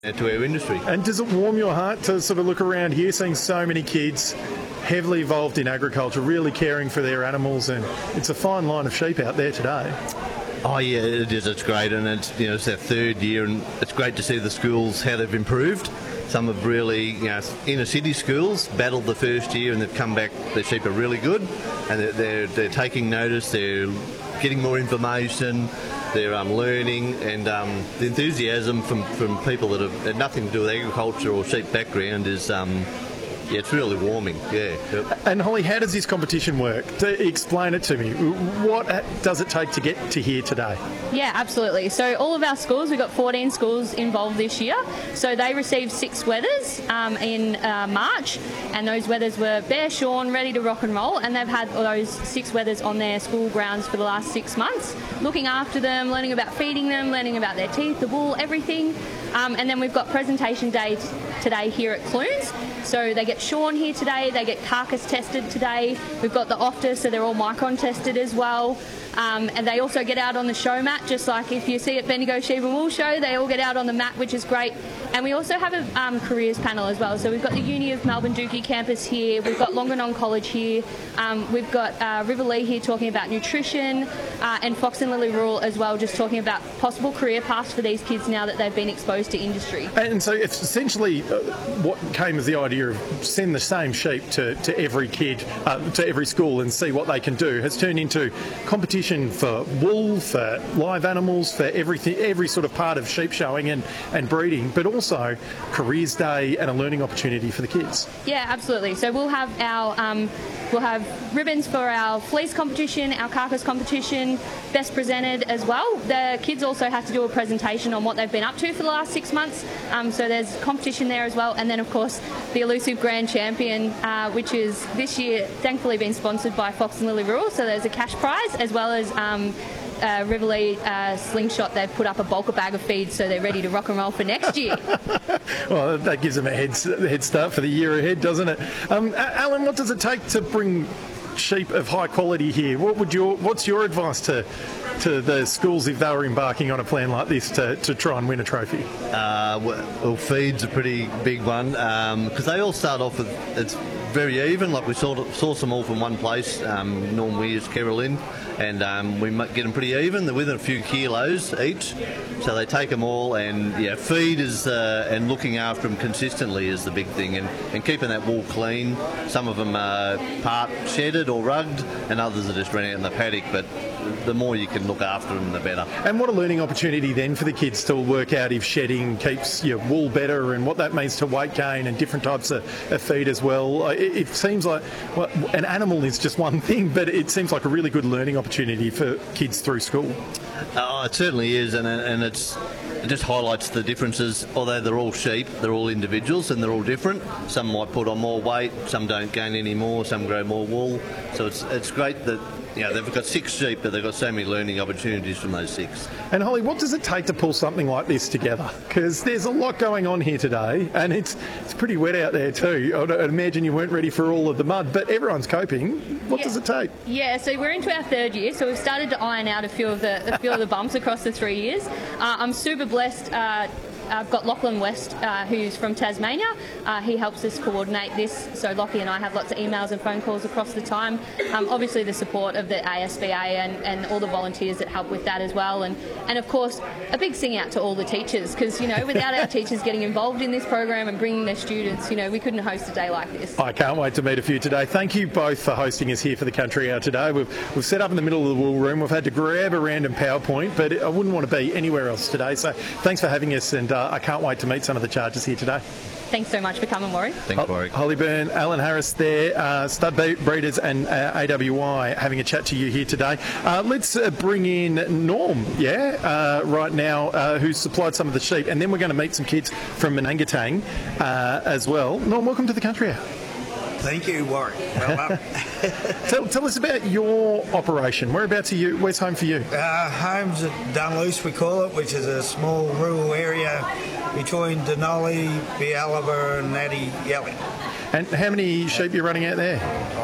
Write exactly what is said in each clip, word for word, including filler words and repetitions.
to our industry. And does it warm your heart to sort of look around here, seeing so many kids heavily involved in agriculture, really caring for their animals, and it's a fine line of sheep out there today? Oh yeah, it is. It's great, and it's you know it's our third year, and it's great to see the schools how they've improved. Some have really, you know, inner city schools battled the first year, and they've come back. Their sheep are really good, and they're they're, they're taking notice. They're getting more information. They're um, learning, and um, the enthusiasm from, from people that have had nothing to do with agriculture or sheep background is. Um, Yeah, it's really warming, yeah. Yep. And Holly, how does this competition work? To explain it to me. What does it take to get to here today? Yeah, absolutely. So all of our schools, we've got fourteen schools involved this year. So they received six wethers um, in uh, March, and those wethers were bare shorn, ready to rock and roll, and they've had those six wethers on their school grounds for the last six months, looking after them, learning about feeding them, learning about their teeth, the wool, everything. Um, and then we've got presentation day t- today here at Clunes. So they get shorn here today, they get carcass tested today. We've got the Optus, so they're all micron tested as well. Um, and they also get out on the show mat, just like if you see at Bendigo Sheep and Wool Show, they all get out on the mat, which is great. And we also have a um, careers panel as well. So we've got the Uni of Melbourne Dookie campus here, we've got Longanong College here, um, we've got uh, Riverlea here talking about nutrition, uh, and Fox and Lily Rural as well, just talking about possible career paths for these kids now that they've been exposed to industry. And so it's essentially uh, what came as the idea of send the same sheep to, to every kid, uh, to every school and see what they can do, has turned into competition for wool, for live animals, for everything, every sort of part of sheep showing and, and breeding, but also careers day and a learning opportunity for the kids. Yeah, absolutely. So we'll have our um, we'll have ribbons for our fleece competition, our carcass competition, best presented as well. The kids also have to do a presentation on what they've been up to for the last six months. Um, so there's competition there as well, and then of course the elusive grand champion, uh, which is this year thankfully been sponsored by Fox and Lily Rural. So there's a cash prize as well as um, uh, Riverlea uh, Slingshot. They've put up a bulk bag of feed, so they're ready to rock and roll for next year. Well, that gives them a head, head start for the year ahead, doesn't it? Um, Alan, what does it take to bring sheep of high quality here? What would your What's your advice to to the schools if they were embarking on a plan like this to, to try and win a trophy? Uh, well, feed's a pretty big one because um, they all start off with it's very even. Like we saw source them all from one place, um, Norm Weirs, Carolyn, and um, we get them pretty even. They're within a few kilos each, so they take them all. And yeah, feed is uh, and looking after them consistently is the big thing, and, and keeping that wool clean. Some of them are part shedded or rugged, and others are just running out in the paddock. But the more you can look after them, the better. And what a learning opportunity then for the kids to work out if shedding keeps your wool better and what that means to weight gain and different types of, of feed as well. It, it seems like well, an animal is just one thing, but it seems like a really good learning opportunity for kids through school. Oh, it certainly is, and and it's it just highlights the differences. Although they're all sheep, they're all individuals and they're all different. Some might put on more weight, some don't gain any more, some grow more wool. So it's it's great that you know, they've got six sheep, but they've got so many learning opportunities from those six. And Holly, what does it take to pull something like this together? Because there's a lot going on here today, and it's it's pretty wet out there too. I'd imagine you weren't ready for all of the mud, but everyone's coping. What yeah. does it take? Yeah, so we're into our third year, so we've started to iron out a few of the a few of the bumps across the three years. Uh, I'm super blessed. Uh, I've got Lachlan West, uh, who's from Tasmania. Uh, he helps us coordinate this. So Lockie and I have lots of emails and phone calls across the time. Um, obviously the support of the A S B A and, and all the volunteers that help with that as well. And, and of course, a big sing out to all the teachers, because, you know, without our teachers getting involved in this program and bringing their students, you know, we couldn't host a day like this. I can't wait to meet a few today. Thank you both for hosting us here for the Country Hour today. We've, we've set up in the middle of the wool room. We've had to grab a random PowerPoint, but I wouldn't want to be anywhere else today. So thanks for having us, and uh, I can't wait to meet some of the charges here today. Thanks so much for coming, Warwick. Thanks, Warwick. Holly Byrne, Alan Harris there, uh, Stud Breeders and uh, A W I having a chat to you here today. Uh, let's uh, bring in Norm, yeah, uh, right now, uh, who's supplied some of the sheep, and then we're going to meet some kids from Manangatang uh, as well. Norm, welcome to the Country Hour. Thank you, Warwick. Well done. tell, tell us about your operation. Whereabouts are you? Where's home for you? Uh, home's at Dunluce, we call it, which is a small rural area between Denali, Bialaba and Natty Yelly. And how many sheep are you running out there?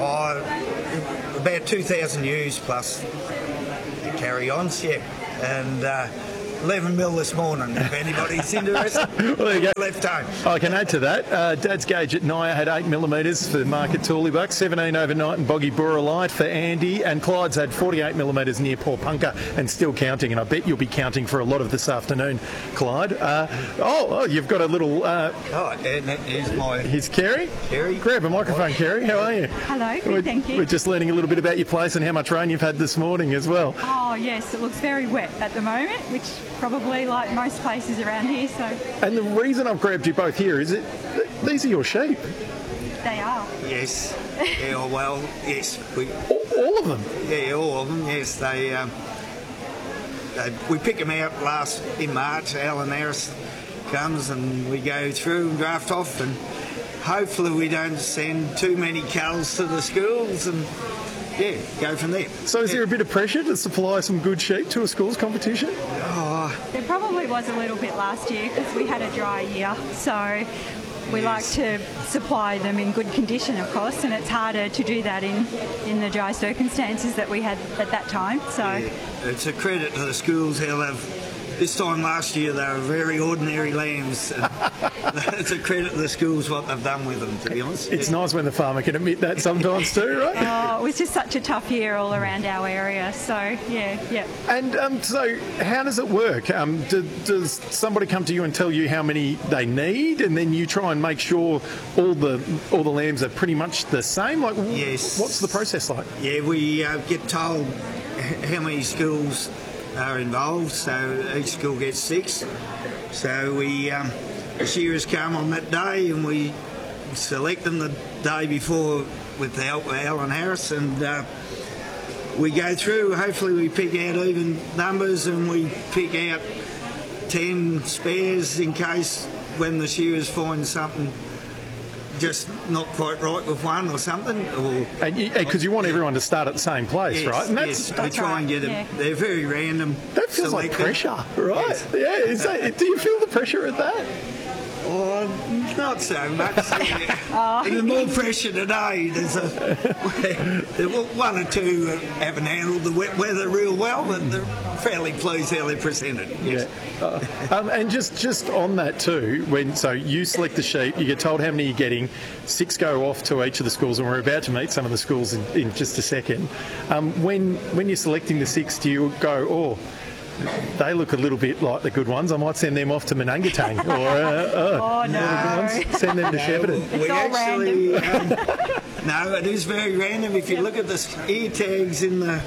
Oh, about two thousand ewes plus the carry-ons, yeah. And uh, eleven mil this morning, if anybody's interested. Well, there you go. Left home. I can add to that. Uh, Dad's gauge at Naya had eight millimetres for Mark at Tooleybuck, seventeen overnight and Boggy Bora Light for Andy, and Clyde's had forty-eight millimetres near Paul Punker and still counting, and I bet you'll be counting for a lot of this afternoon, Clyde. Uh, oh, oh, you've got a little... Uh, Oh, and that is my... here's Kerry. Kerry. Grab a microphone, Kerry. How are you? Hello, good, We're, thank you. we're just learning a little bit about your place and how much rain you've had this morning as well. Oh yes, it looks very wet at the moment, which probably like most places around here, so And the reason I've grabbed you both here is that these are your sheep. they are. Yes. Yeah, well, yes. We, All, all of them. yeah, all of them, yes. They, um, they... We pick them out last in March. Alan Harris comes and we go through and draft off, and hopefully we don't send too many cows to the schools, and yeah, go from there. So is there a bit of pressure to supply some good sheep to a schools competition? There probably was a little bit last year because we had a dry year, so we like to supply them in good condition, of course, and it's harder to do that in, in the dry circumstances that we had at that time. So Yeah, it's a credit to the schools how they've... This time last year they were very ordinary lambs. And it's a credit to the schools what they've done with them, to be honest. It's Yeah. nice when the farmer can admit that sometimes too, right? oh, it was just such a tough year all around our area. So yeah, yeah. And um, so how does it work? Um, do, does somebody come to you and tell you how many they need, and then you try and make sure all the all the lambs are pretty much the same? Like, w- Yes. what's the process like? Yeah, we uh, get told h- how many schools are involved, so each school gets six. So we, um, the shearers come on that day and we select them the day before with the help of Alan Harris, and uh, we go through. Hopefully we pick out even numbers, and we pick out ten spares in case when the shearers find something just not quite right with one or something. Or And because you, you want everyone to start at the same place, yes, right? And that's, yes, we that's try and right, get them. yeah. They're very random. that feels like selected. pressure, right? Yes. Yeah. Is that, do you feel the pressure at that? Oh, not so much. There's more pressure today. There's a there were one or two uh, haven't handled the wet weather real well, but they're fairly pleased how they're presented. Yes. Yeah. Uh, um, and just, just on that too, when so you select the sheep, you get told how many you're getting, six go off to each of the schools, and we're about to meet some of the schools in, in just a second. Um, when when you're selecting the six, do you go, oh, they look a little bit like the good ones, I might send them off to Menangatang, or uh, Oh uh, no. send them to Shepparton. We all actually um, no, it is very random. If you look at the ear tags in the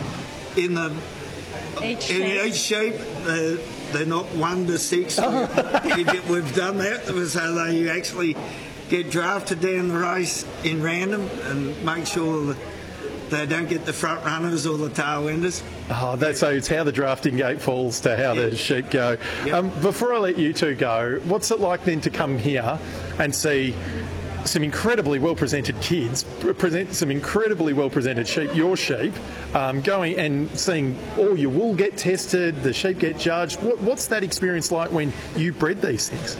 in the Each in sheep. each sheep, they're, they're not one to six. You get- We've done that so they actually get drafted down the race in random and make sure that they don't get the front runners or the tail enders. Oh, that's, so it's how the drafting gate falls to how the Yeah. sheep go. Yep. Um, before I let you two go, what's it like then to come here and see some incredibly well-presented kids present some incredibly well-presented sheep, your sheep, um, going and seeing all your wool get tested, the sheep get judged? What, what's that experience like when you bred these things?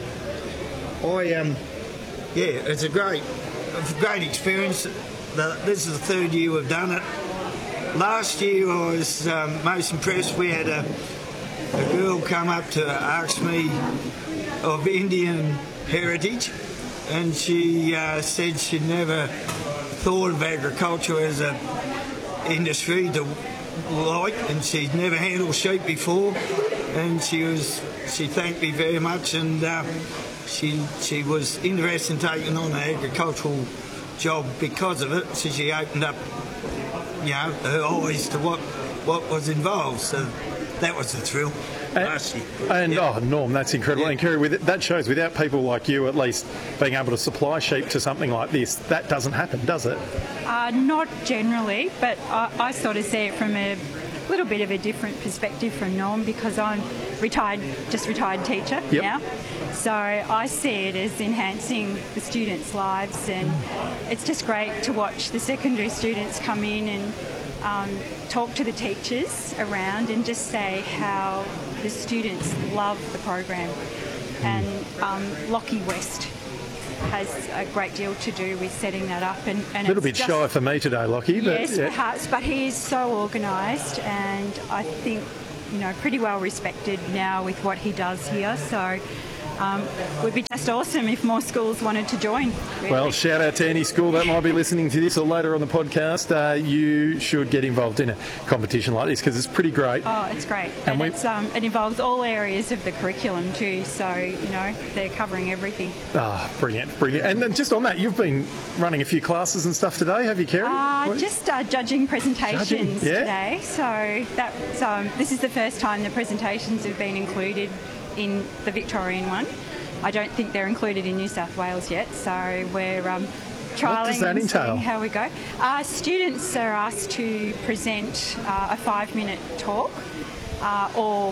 I um, yeah, it's a great, a great experience. The, this is the third year we've done it. Last year I was um, most impressed. We had a, a girl come up to ask me of Indian heritage, and she uh, said she'd never thought of agriculture as a industry to like, and she'd never handled sheep before, and she was she thanked me very much, and uh, she she was interested in taking on an agricultural job because of it. So she opened up, you know, her eyes to what what was involved. So that was a thrill. last year. And Yeah. oh, Norm, that's incredible. Yeah. And Kerry, with it, that shows without people like you, at least being able to supply sheep to something like this, that doesn't happen, does it? Uh, not generally, but I, I sort of see it from a little bit of a different perspective from Norm because I'm retired, just retired teacher Yep. now. So I see it as enhancing the students' lives, and it's just great to watch the secondary students come in and um, talk to the teachers around and just say how the students love the program. And um, Lockie West has a great deal to do with setting that up. And, and A little bit it's just, shy for me today, Lockie. But Yes, yeah. perhaps, but he is so organised, and I think you know, pretty well respected now with what he does here. So um, it would be just awesome if more schools wanted to join. Really. Well, shout out to any school that might be listening to this or later on the podcast. Uh, you should get involved in a competition like this because it's pretty great. Oh, it's great. And And, we- it's, um, it involves all areas of the curriculum too. So, you know, they're covering everything. Ah, brilliant, brilliant. And then just on that, you've been running a few classes and stuff today, have you, Kerry? Uh, What- just uh, judging presentations Judging, yeah. today. So that's, um, this is the first time the presentations have been included in the Victorian one. I don't think they're included in New South Wales yet, so we're um, trialling does that and entail? seeing how we go. Uh, students are asked to present uh, a five-minute talk uh, or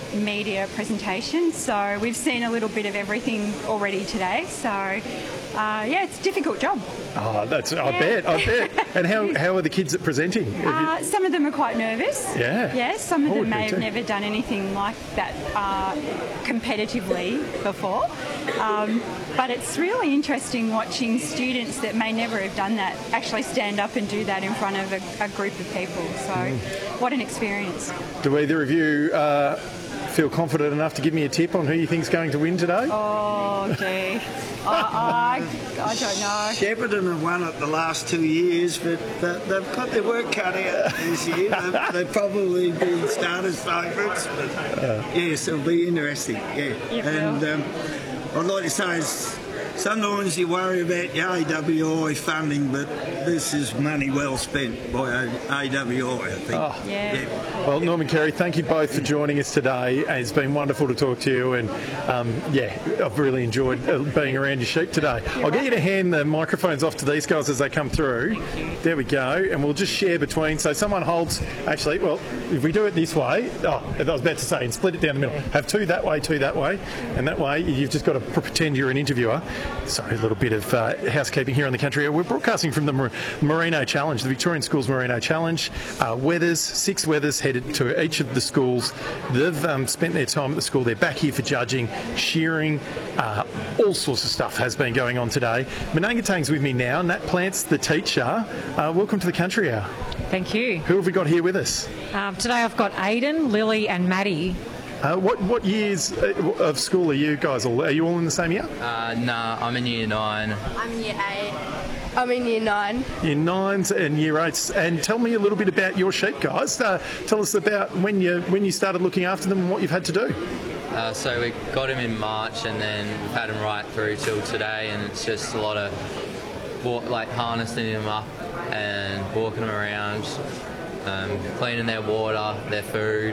media presentation. So we've seen a little bit of everything already today. So uh, yeah, it's a difficult job. Oh, that's, I bet, I bet. And how, how are the kids at presenting? Have you- Uh, some of them are quite nervous. Yeah. Yes, some of I them would be may have too. never done anything like that uh, competitively before. Um, but it's really interesting watching students that may never have done that actually stand up and do that in front of a, a group of people. So Mm. what an experience. Do either of you uh, feel confident enough to give me a tip on who you think's going to win today? Oh, gee. I, I, I don't know. Shepparton have won it the last two years, but they- they've got their work cut out this year. They've, they've probably been starters favourites, but yes, it'll be interesting. Yeah, It and will. um, I'd like to say is sometimes you worry about your A W I funding, but this is money well spent by A W I, I think. Yeah. Well, Norman, Kerry, thank you both for joining us today. It's been wonderful to talk to you, and um, yeah, I've really enjoyed uh, being around your sheep today. I'll get you to hand the microphones off to these guys as they come through. There we go, and we'll just share between. So someone holds, actually, well, if we do it this way, oh, I was about to say, and split it down the middle. Have two that way, two that way, and that way you've just got to pretend you're an interviewer. Sorry, a little bit of uh, housekeeping here in the country. We're broadcasting from the Mer- Merino Challenge, the Victorian Schools Merino Challenge. Uh, weathers, six weathers headed to each of the schools. They've um, spent their time at the school. They're back here for judging, shearing, uh, all sorts of stuff has been going on today. Menangatang's with me now. Nat Plant's the teacher. Uh, welcome to the Country Hour. Thank you. Who have we got here with us? Um, today I've got Aidan, Lily and Maddie. Uh, what what years uh, of school are you guys all? Are you all in the same year? Uh, nah, I'm in year nine. I'm in year eight. I'm in year nine. Year nines and year eights. And tell me a little bit about your sheep, guys. Uh, tell us about when you when you started looking after them and what you've had to do. Uh, so we got him in March, and then we've had him right through till today, and it's just a lot of wa- like harnessing him up and walking them around, um, cleaning their water, their food,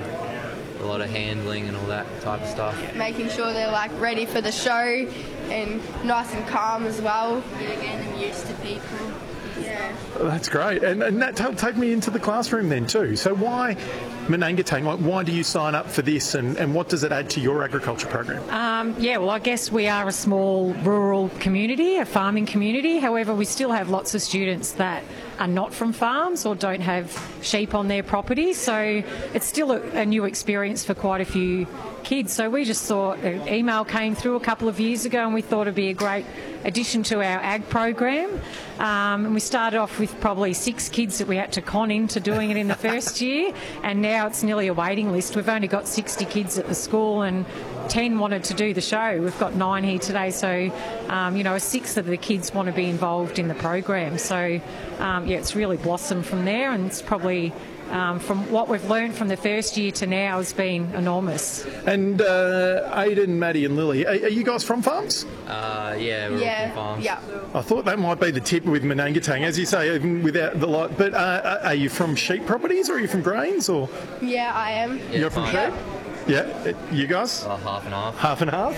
a lot of handling and all that type of stuff. Making sure they're like ready for the show and nice and calm as well. Yeah, getting them used to people. Yeah. That's great. And, and that t- take me into the classroom then too. So why Menangatang? Like, why do you sign up for this, and, and what does it add to your agriculture program? Um, yeah, well, I guess we are a small rural community, a farming community. However, we still have lots of students that are not from farms or don't have sheep on their property. So it's still a, a new experience for quite a few kids. So we just thought an email came through a couple of years ago, and we thought it'd be a great addition to our ag program. Um, and we started off with probably six kids that we had to con into doing it in the first year, and now it's nearly a waiting list. We've only got sixty kids at the school, and ten wanted to do the show. We've got nine here today, so um, you know, a sixth of the kids want to be involved in the program. So um, yeah, it's really blossomed from there, and it's probably um, from what we've learned from the first year to now has been enormous. And uh, Aidan, Maddie and Lily, are, are you guys from farms? Uh, yeah, we're all Yeah. from farms. Yeah. I thought that might be the tip with Menangatang, as you say, even without the light. But uh, are you from sheep properties, or are you from grains, or Yeah, I am. Yeah, you're from fine. sheep? Yeah, uh, you guys? Uh, half and half. Half and half?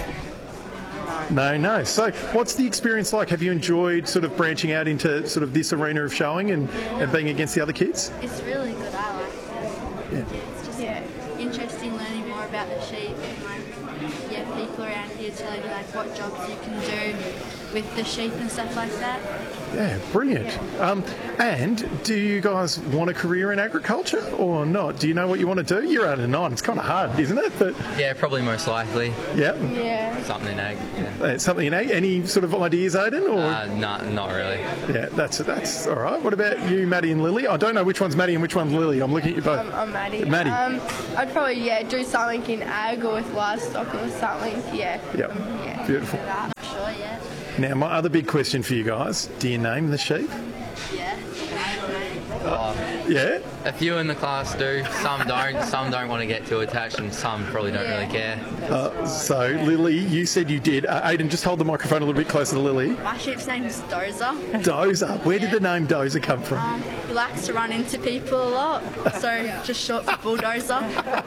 No, no. So what's the experience like? Have you enjoyed sort of branching out into sort of this arena of showing and, and being against the other kids? It's really good. I like it. Yeah. It's just Yeah. interesting learning more about the sheep and like yeah, people around here is tell you like what jobs you can do with the sheep and stuff like that. Yeah, brilliant. Um, and do you guys want a career in agriculture or not? Do you know what you want to do? You're under nine. It's kind of hard, isn't it? But Yeah, probably most likely. yeah, Yeah. Something in ag. Yeah. Uh, something in ag. Any sort of ideas, Aidan? Or Uh, not, not really. yeah, that's that's all right. What about you, Maddie and Lily? I don't know which one's Maddie and which one's Lily. I'm looking at you both. I'm, I'm Maddie. Maddie. Um, I'd probably, yeah, do something in ag or with livestock or something, yeah. Yep. Um, yeah. Beautiful. Not sure yet. Now, my other big question for you guys: do you name the sheep? Yeah. Yeah. A few in the class do. Some don't. Some don't want to get too attached, and some probably don't really care. Uh, so, Lily, you said you did. Uh, Aidan, just hold the microphone a little bit closer to Lily. My sheep's name's Dozer. Dozer. Where did the name Dozer come from? Um, he likes to run into people a lot, so just short for bulldozer.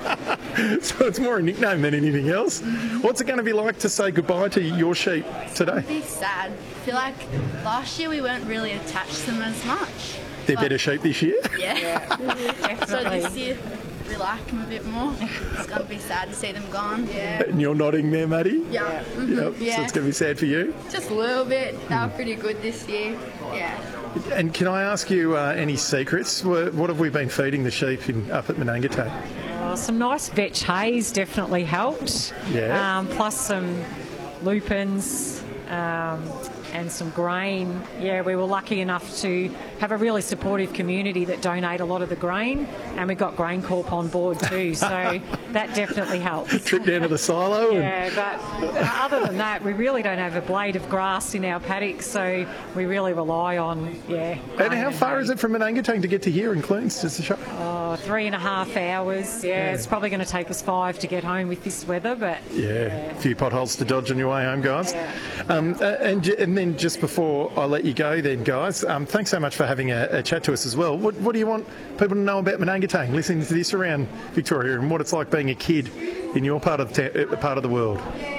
So it's more a nickname than anything else. What's it going to be like to say goodbye to your sheep today? Be sad. I feel like last year we weren't really attached to them as much. They're But- better sheep this year? Yeah. So this year we like them a bit more. It's gonna be sad to see them gone. Yeah. And you're nodding there, Maddie? Yeah. Yep. Yeah. So it's going to be sad for you. Just a little bit. They were pretty good this year. Yeah. And can I ask you uh, any secrets? What, what have we been feeding the sheep in, up at Menangatang? Well, some nice vetch hays definitely helped. Yeah. Um, plus some lupins um, and some grain. Yeah, we were lucky enough to have a really supportive community that donate a lot of the grain, and we got Grain Corp on board too, so that definitely helps. Trip down to the silo? Yeah, but other than that, we really don't have a blade of grass in our paddock, so we really rely on, yeah. And, and how far hay. is it from Menangatang to get to here in Clunes, just to show? Oh, three and a half hours. Yeah, Yeah. it's probably going to take us five to get home with this weather, but Yeah, a few potholes to dodge on your way home, guys. Um, uh, and, j- and then just before I let you go then, guys, um, thanks so much for having a, a chat to us as well. What, what do you want people to know about Menangatang, listening to this around Victoria, and what it's like being a kid in your part of the, ta- uh, part of the world?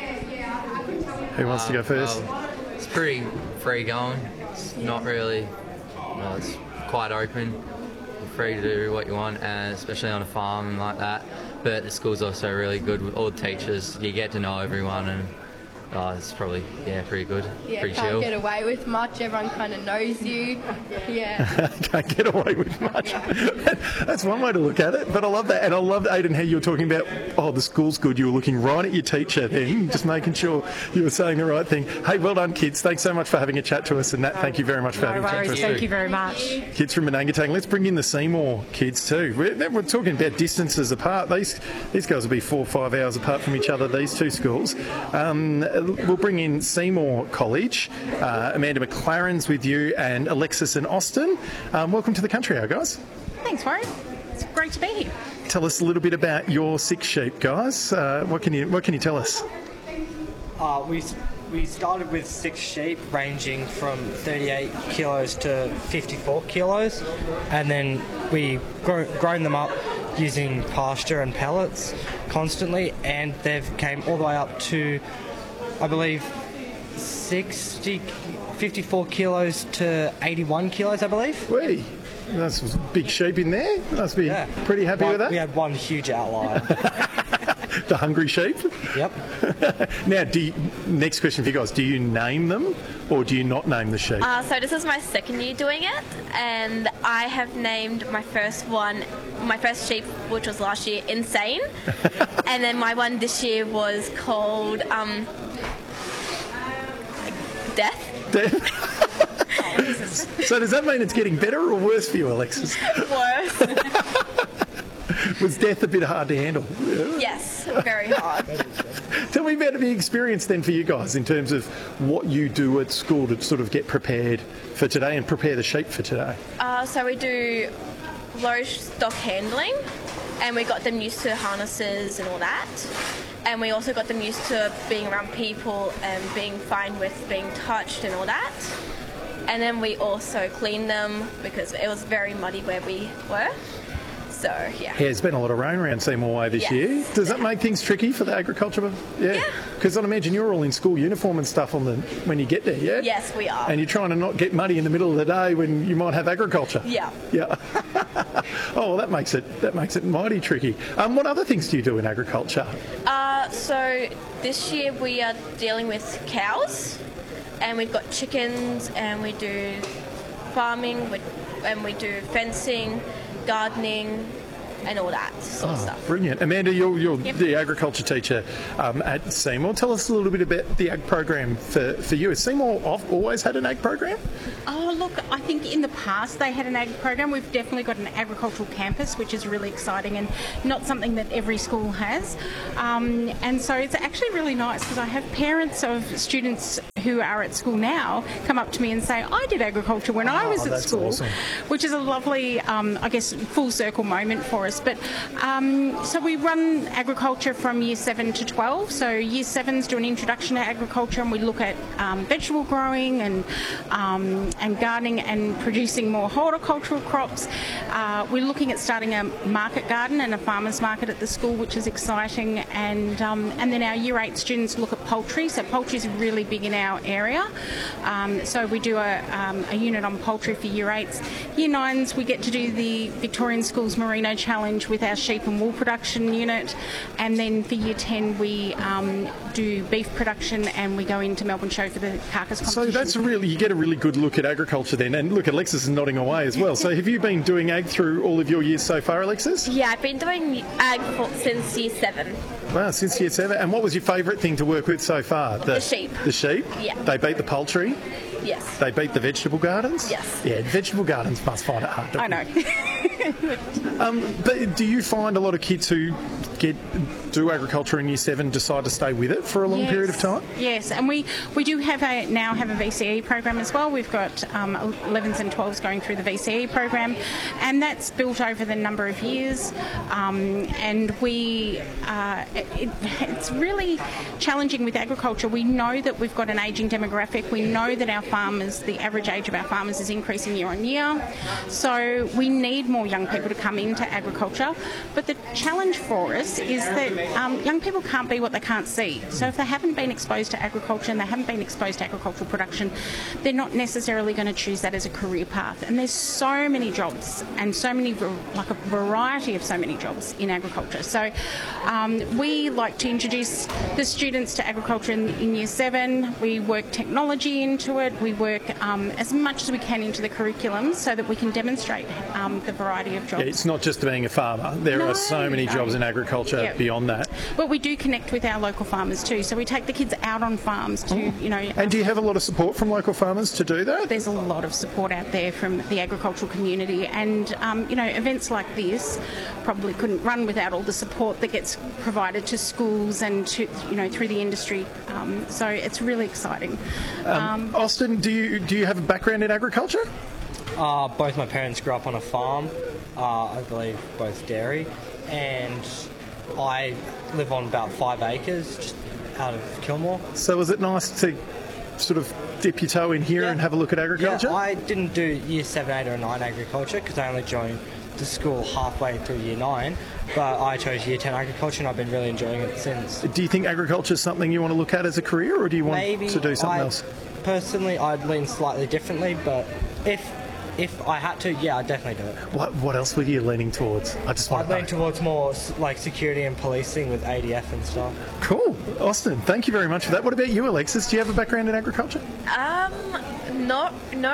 Who wants to go first? Well, it's pretty free going. It's not really, well, it's quite open. You're free to do what you want, and especially on a farm and like that. But the school's also really good with all the teachers. You get to know everyone, and oh, it's probably, yeah, pretty good. Yeah, pretty can't chill. get away with much. Everyone kind of knows you. Yeah. Can't get away with much. That's one way to look at it, but I love that. And I loved, Aidan, how you were talking about, oh, the school's good. You were looking right at your teacher then, just making sure you were saying the right thing. Hey, well done, kids. Thanks so much for having a chat to us, and Nat, thank you very much for no having a chat to worries. us. Thank too. you very much. Kids from Menangatang. Let's bring in the Seymour kids too. We're, we're talking about distances apart. These these guys will be four or five hours apart from each other, these two schools. Um, we'll bring in Seymour College. Uh, Amanda McLaren's with you, and Alexis and Austin. Um, welcome to the country hour, guys. Thanks, Warren. It's great to be here. Tell us a little bit about your six sheep, guys. Uh, what can you what can you tell us? Uh, we we started with six sheep, ranging from thirty-eight kilos to fifty-four kilos, and then we grow, grown them up using pasture and pellets constantly, and they've came all the way up to, I believe, sixty, fifty-four kilos to eighty-one kilos, I believe. Wee, that's a big sheep in there. Must be Yeah. pretty happy One- with that. We had one huge outlier. The hungry sheep. Yep. Now, do you, next question for you guys: do you name them, or do you not name the sheep? Uh, so this is my second year doing it, and I have named my first one, my first sheep, which was last year, Insane, and then my one this year was called um, Death. So does that mean it's getting better or worse for you, Alexis? Worse. Was death a bit hard to handle? Yes, very hard. Tell me about the experience then for you guys in terms of what you do at school to sort of get prepared for today and prepare the sheep for today. Uh, so we do low stock handling, and we got them used to harnesses and all that. And we also got them used to being around people and being fine with being touched and all that. And then we also cleaned them because it was very muddy where we were. So, yeah. Yeah, there's been a lot of rain around Seymour Way this Yes. year. Does that make things tricky for the agriculture? Yeah. Because I'd imagine you're all in school uniform and stuff on the when you get there, yeah? Yes, we are. And you're trying to not get muddy in the middle of the day when you might have agriculture. Yeah. Yeah. Oh, well, that makes it that makes it mighty tricky. Um, what other things do you do in agriculture? Uh, Uh, so this year we are dealing with cows, and we've got chickens, and we do farming, we- and we do fencing, gardening, and all that sort of Oh, stuff. brilliant. Amanda, you're, you're Yep. the agriculture teacher um, at Seymour. Tell us a little bit about the ag program for, for you. Has Seymour of- always had an ag program? Oh, look, I think in the past they had an ag program. We've definitely got an agricultural campus, which is really exciting and not something that every school has. Um, and so it's actually really nice because I have parents of students who are at school now come up to me and say, I did agriculture when I was Oh, at that's school, awesome. which is a lovely, um, I guess, full circle moment for us. But um, so we run agriculture from year seven to twelve. So year sevens do an introduction to agriculture, and we look at um, vegetable growing and um, and gardening and producing more horticultural crops. Uh, we're looking at starting a market garden and a farmers market at the school, which is exciting. And um, and then our year eight students look at poultry. So poultry is really big in our area. Um, so we do a, um, a unit on poultry for year eights. Year nines, we get to do the Victorian Schools Merino Challenge with our sheep and wool production unit. And then for year ten, we um, do beef production, and we go into Melbourne Show for the carcass So competition. that's really, you get a really good look at agriculture then. And look, Alexis is nodding away as well. So have you been doing ag through all of your years so far, Alexis? Yeah, I've been doing ag for, since year seven. Wow, since year seven. And what was your favourite thing to work with so far? The sheep. The sheep? Yeah. They beat the poultry? Yes. They beat the vegetable gardens? Yes. Yeah, vegetable gardens must find it hard. I know. Um, but do you find a lot of kids who get do agriculture in year seven decide to stay with it for a long Yes. period of time? Yes, and we, we do have a now have a V C E program as well. We've got um, elevens and twelves going through the V C E program, and that's built over the number of years. Um, and we uh, it, it's really challenging with agriculture. We know that we've got an ageing demographic. We know that our farmers, the average age of our farmers, is increasing year on year. So we need more young people to come into agriculture. But the challenge for us is that um, young people can't be what they can't see. So if they haven't been exposed to agriculture and they haven't been exposed to agricultural production, they're not necessarily going to choose that as a career path. And there's so many jobs and so many, like a variety of so many jobs in agriculture. So um, we like to introduce the students to agriculture in, in year seven. We work technology into it. We work um, as much as we can into the curriculum so that we can demonstrate um, the variety of jobs. Yeah, it's not just being a farmer. There No, are so many no. jobs in agriculture Yeah. beyond that. But we do connect with our local farmers too. So we take the kids out on farms to, you know. And do you have a lot of support from local farmers to do that? There's a lot of support out there from the agricultural community, and um, you know, events like this probably couldn't run without all the support that gets provided to schools and to, you know, through the industry. Um, so it's really exciting. Um, Austin, do you do you have a background in agriculture? Uh, both my parents grew up on a farm, uh, I believe both dairy, and I live on about five acres just out of Kilmore. So was it nice to sort of dip your toe in here Yeah. and have a look at agriculture? Yeah, I didn't do year seven, eight or nine agriculture because I only joined the school halfway through year nine, but I chose year ten agriculture and I've been really enjoying it since. Do you think agriculture is something you want to look at as a career, or do you want Maybe to do something I, else? Personally, I'd lean slightly differently, but if if I had to, yeah, I'd definitely do it. What what else were you leaning towards? I just want I'd to lean know. towards more s- like security and policing with A D F and stuff. Cool. Austin, thank you very much for that. What about you, Alexis? Do you have a background in agriculture? Um, not, no.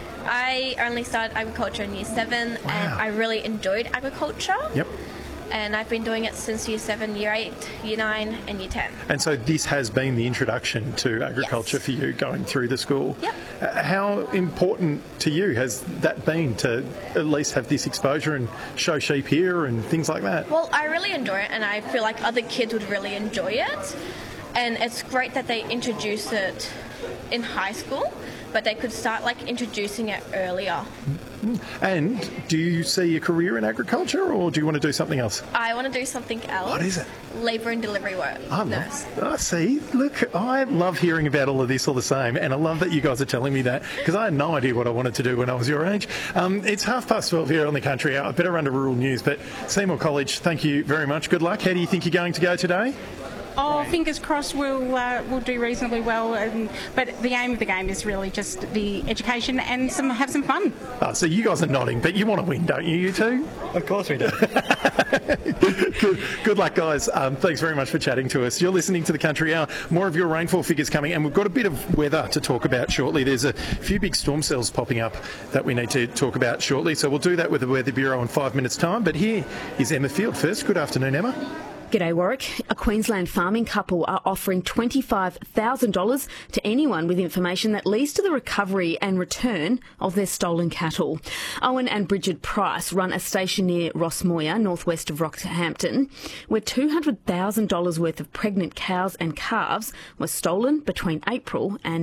I only started agriculture in year seven, and I really enjoyed agriculture. Yep. And I've been doing it since year seven, year eight, year nine, and year ten. And so this has been the introduction to agriculture for you going through the school. Yep. Uh, How important to you has that been to at least have this exposure and show sheep here and things like that? Well, I really enjoy it, and I feel like other kids would really enjoy it. And it's great that they introduce it in high school, but they could start like introducing it earlier. And do you see a career in agriculture, or do you want to do something else? I want to do something else. What is it? Labour and delivery work. I Nurse. love, I see. Look, I love hearing about all of this all the same, and I love that you guys are telling me that, because I had no idea what I wanted to do when I was your age. Um, it's half past twelve here on the Country Hour. I better run to rural news, but Seymour College, thank you very much. Good luck. How do you think you're going to go today? Oh, fingers crossed we'll, uh, we'll do reasonably well. And, but the aim of the game is really just the education and some have some fun. Oh, so you guys are nodding, but you want to win, don't you, you two? Of course we do. good, good luck, guys. Um, thanks very much for chatting to us. You're listening to the Country Hour. More of your rainfall figures coming, and we've got a bit of weather to talk about shortly. There's a few big storm cells popping up that we need to talk about shortly, so we'll do that with the Weather Bureau in five minutes' time. But here is Emma Field first. Good afternoon, Emma. G'day, Warwick. A Queensland farming couple are offering twenty-five thousand dollars to anyone with information that leads to the recovery and return of their stolen cattle. Owen and Bridget Price run a station near Rossmoya, northwest of Rockhampton, where two hundred thousand dollars worth of pregnant cows and calves were stolen between April and